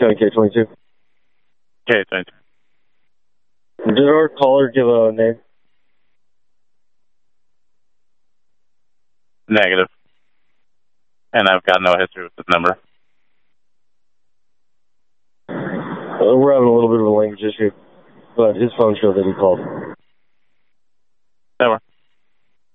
County K-22. K-22. Did our caller give a name? Negative. And I've got no history with this number. We're having a little bit of a language issue, but his phone showed that he called.